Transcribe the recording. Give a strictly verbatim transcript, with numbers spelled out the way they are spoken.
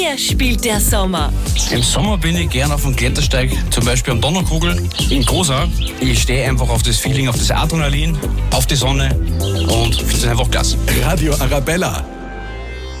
Hier spielt der Sommer. Im Sommer bin ich gern auf dem Klettersteig, zum Beispiel am Donnerkugel in Großau. Ich stehe einfach auf das Feeling, auf das Adrenalin, auf die Sonne und finde es einfach klasse. Radio Arabella.